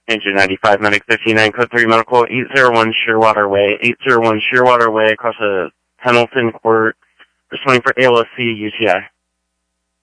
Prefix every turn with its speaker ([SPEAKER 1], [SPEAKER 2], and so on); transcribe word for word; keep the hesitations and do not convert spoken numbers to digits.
[SPEAKER 1] Engine ninety-five, Medic fifty-nine, Code three Medical, eight oh one Shearwater Way, eight oh one Shearwater Way, across the Pendleton Court, responding for A L S C, U T I.